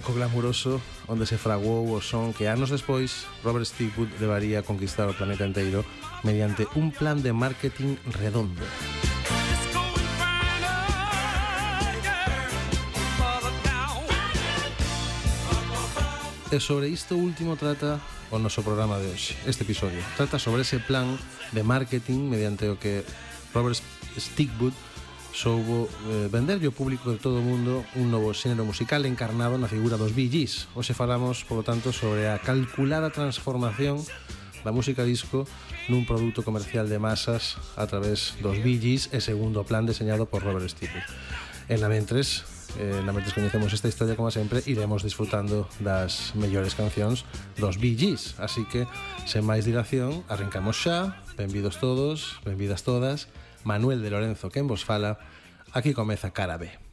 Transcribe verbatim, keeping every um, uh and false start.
disco glamuroso onde se fraguou o son que anos despois Robert Stigwood levaría a conquistar o planeta inteiro mediante un plan de marketing redondo. E sobre isto último trata o noso programa de hoxe. Este episodio trata sobre ese plan de marketing mediante o que Robert Stigwood soubo eh, venderlle ao público de todo o mundo un novo xénero musical encarnado na figura dos Bee Gees. Hoxe falamos, polo tanto, sobre a calculada transformación da música disco nun produto comercial de masas a través dos Bee Gees e segundo o plan deseñado por Robert Stigwood. En la mentres, eh, na mentres coñecemos esta historia, como sempre, iremos disfrutando das mellores cancións dos Bee Gees. Así que, sen máis dilación, arrancamos xa. Benvidos todos, benvidas todas. Manuel de Lorenzo quen vos fala. Aquí comeza Cara B.